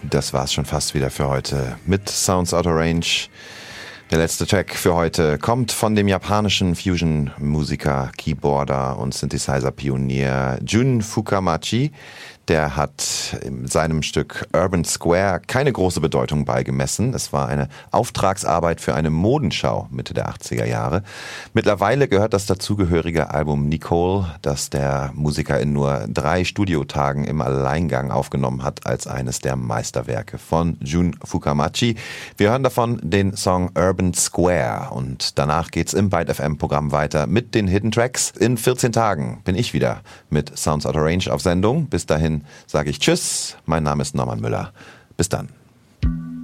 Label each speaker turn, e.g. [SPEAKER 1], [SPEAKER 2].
[SPEAKER 1] Das war's schon fast wieder für heute mit Sounds Out of Range. Der letzte Track für heute kommt von dem japanischen Fusion-Musiker, Keyboarder und Synthesizer-Pionier Jun Fukamachi. Der hat in seinem Stück Urban Square keine große Bedeutung beigemessen. Es war eine Auftragsarbeit für eine Modenschau Mitte der 80er Jahre. Mittlerweile gehört das dazugehörige Album Nicole, das der Musiker in nur 3 Studiotagen im Alleingang aufgenommen hat, als eines der Meisterwerke von Jun Fukamachi. Wir hören davon den Song Urban Square und danach geht's im Byte FM Programm weiter mit den Hidden Tracks. In 14 Tagen bin ich wieder mit Sounds Out of Range auf Sendung. Bis dahin sage ich Tschüss. Mein Name ist Norman Müller. Bis dann.